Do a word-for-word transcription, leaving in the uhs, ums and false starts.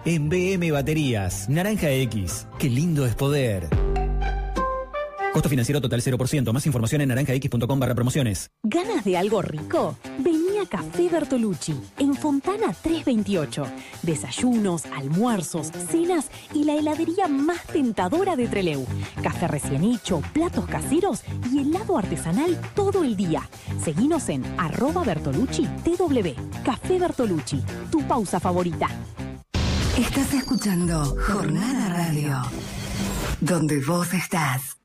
En B M Baterías, Naranja X. Qué lindo es poder. Costo financiero total cero por ciento. Más información en naranjax.com barra promociones. ¿Ganas de algo rico? Vení a Café Bertolucci, en Fontana trescientos veintiocho. Desayunos, almuerzos, cenas y la heladería más tentadora de Trelew. Café recién hecho, platos caseros y helado artesanal todo el día. Seguinos en arroba Bertolucci T W. Café Bertolucci, tu pausa favorita. Estás escuchando Jornada Radio, donde vos estás.